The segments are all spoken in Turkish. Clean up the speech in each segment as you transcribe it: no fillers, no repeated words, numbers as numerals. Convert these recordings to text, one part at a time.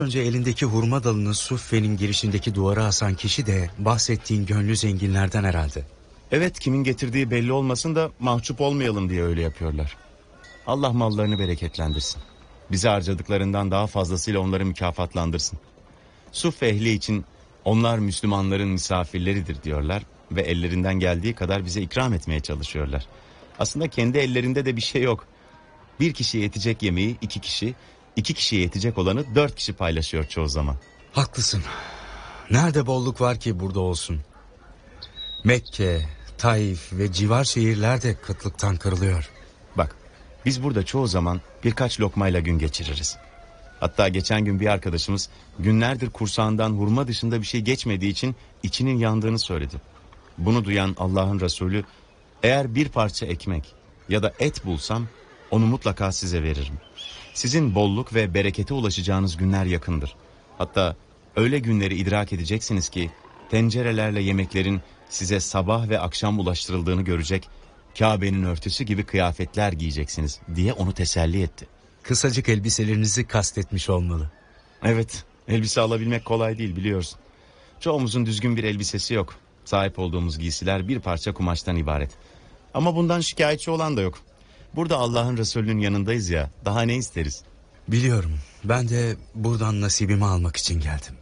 Önce elindeki hurma dalını Suffe'nin girişindeki duvara asan kişi de bahsettiğin gönlü zenginlerden herhalde. Evet, kimin getirdiği belli olmasın da mahcup olmayalım diye öyle yapıyorlar. Allah mallarını bereketlendirsin. Bize harcadıklarından daha fazlasıyla onları mükafatlandırsın. Suffe ehli için onlar Müslümanların misafirleridir diyorlar ve ellerinden geldiği kadar bize ikram etmeye çalışıyorlar. Aslında kendi ellerinde de bir şey yok. Bir kişiye yetecek yemeği iki kişiye yetecek olanı 4 kişi paylaşıyor çoğu zaman. Haklısın. Nerede bolluk var ki burada olsun? Mekke, Taif ve civar şehirler de kıtlıktan kırılıyor. Bak, biz burada çoğu zaman birkaç lokmayla gün geçiririz. Hatta geçen gün bir arkadaşımız günlerdir kursağından hurma dışında bir şey geçmediği için içinin yandığını söyledi. Bunu duyan Allah'ın Resulü, eğer bir parça ekmek ya da et bulsam onu mutlaka size veririm. Sizin bolluk ve berekete ulaşacağınız günler yakındır. Hatta öyle günleri idrak edeceksiniz ki tencerelerle yemeklerin size sabah ve akşam ulaştırıldığını görecek, Kabe'nin örtüsü gibi kıyafetler giyeceksiniz diye onu teselli etti. Kısacık elbiselerinizi kastetmiş olmalı. Evet, elbise alabilmek kolay değil biliyorsun. Çoğumuzun düzgün bir elbisesi yok. Sahip olduğumuz giysiler bir parça kumaştan ibaret. Ama bundan şikayetçi olan da yok. Burada Allah'ın Resulü'nün yanındayız ya, daha ne isteriz? Biliyorum, ben de buradan nasibimi almak için geldim.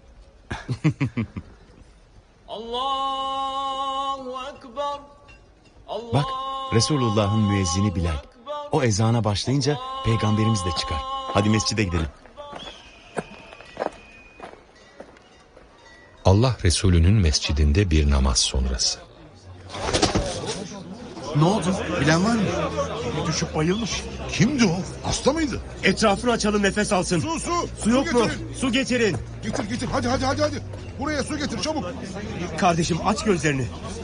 Allahu Ekber. Bak, Resulullah'ın müezzini Bilal. O ezana başlayınca peygamberimiz de çıkar. Hadi mescide gidelim. Allah Resulü'nün mescidinde bir namaz sonrası. Ne oldu? Bilen var mı? Düşüp bayılmış. Kimdi o? Hasta mıydı? Etrafını açalım, nefes alsın. Su yok mu? getirin. Su getirin. Getir. Hadi. Buraya su getir çabuk. Kardeşim aç gözlerini.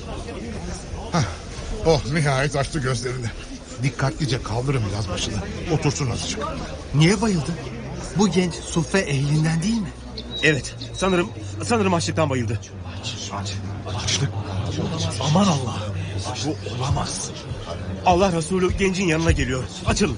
Oh, nihayet açtı gözlerini. Dikkatlice kaldırın biraz başını. Otursun azıcık. Niye bayıldı? Bu genç Suffe ehlinden değil mi? Evet, sanırım açlıktan bayıldı. Açlık. Aman Allah. Bu olamaz. Allah Resulü gencin yanına geliyor. Açılın.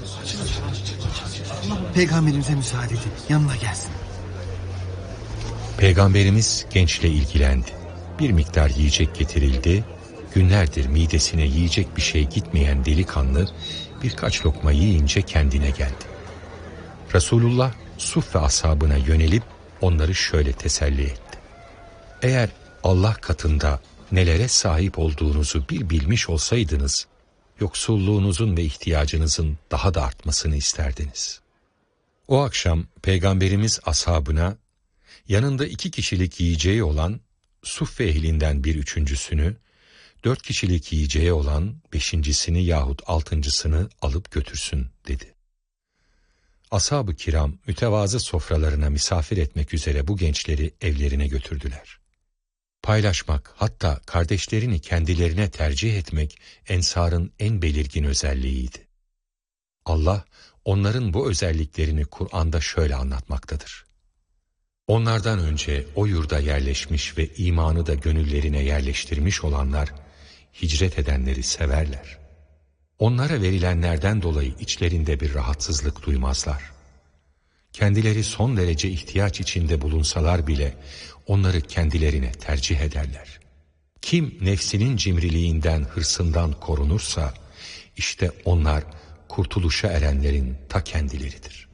Peygamberimize müsaade edin. Yanına gelsin. Peygamberimiz gençle ilgilendi. Bir miktar yiyecek getirildi. Günlerdir midesine yiyecek bir şey gitmeyen delikanlı birkaç lokma yiyince kendine geldi. Resulullah Suffe ashabına yönelip onları şöyle teselli etti. Eğer Allah katında nelere sahip olduğunuzu bir bilmiş olsaydınız, yoksulluğunuzun ve ihtiyacınızın daha da artmasını isterdiniz. O akşam Peygamberimiz ashabına yanında 2 kişilik yiyeceği olan Suffe ehlinden bir üçüncüsünü, 4 kişilik yiyeceği olan 5.'sini yahut 6.'sını alıp götürsün dedi. Ashab-ı kiram mütevazı sofralarına misafir etmek üzere bu gençleri evlerine götürdüler. Paylaşmak, hatta kardeşlerini kendilerine tercih etmek ensarın en belirgin özelliğiydi. Allah onların bu özelliklerini Kur'an'da şöyle anlatmaktadır. Onlardan önce o yurda yerleşmiş ve imanı da gönüllerine yerleştirmiş olanlar, hicret edenleri severler. Onlara verilenlerden dolayı içlerinde bir rahatsızlık duymazlar. Kendileri son derece ihtiyaç içinde bulunsalar bile onları kendilerine tercih ederler. Kim nefsinin cimriliğinden, hırsından korunursa, işte onlar kurtuluşa erenlerin ta kendileridir.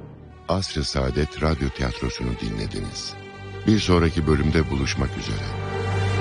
Asr-ı Saadet Radyo Tiyatrosu'nu dinlediniz. Bir sonraki bölümde buluşmak üzere.